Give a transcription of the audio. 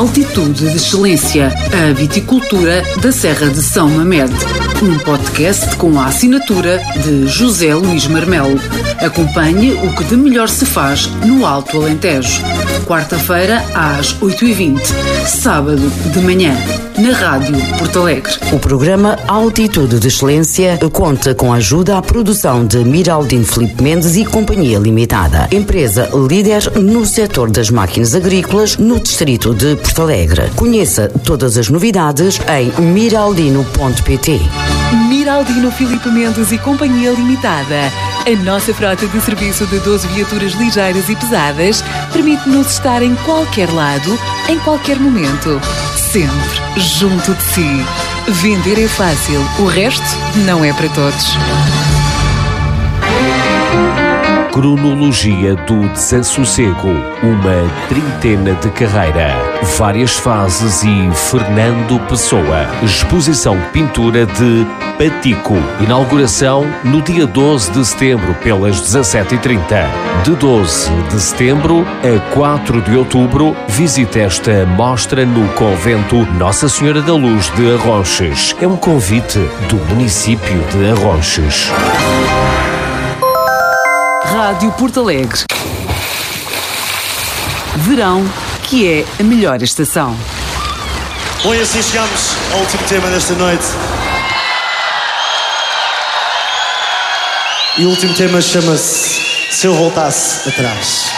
Altitude de Excelência, a viticultura da Serra de São Mamede. Um podcast com a assinatura de José Luís Marmelo. Acompanhe o que de melhor se faz no Alto Alentejo. Quarta-feira às 8h20, sábado de manhã, na Rádio Porto Alegre. O programa Altitude de Excelência conta com a ajuda à produção de Miraldino Filipe Mendes e Companhia Limitada, empresa líder no setor das máquinas agrícolas no distrito de Porto Alegre. Conheça todas as novidades em miraldino.pt. Miraldino Filipe Mendes e Companhia Limitada. A nossa frota de serviço de 12 viaturas ligeiras e pesadas permite-nos estar em qualquer lado, em qualquer momento. Sempre junto de si. Vender é fácil, o resto não é para todos. Cronologia do Desassossego, uma trintena de carreira, várias fases e Fernando Pessoa. Exposição de pintura de Patico. Inauguração no dia 12 de setembro pelas 17h30. De 12 de setembro a 4 de outubro, visite esta mostra no Convento Nossa Senhora da Luz de Arronches. É um convite do município de Arronches. Rádio Porto Alegre. Verão, que é a melhor estação. Bom, e assim chegamos ao último tema desta noite. E o último tema chama-se Se Eu Voltasse Atrás.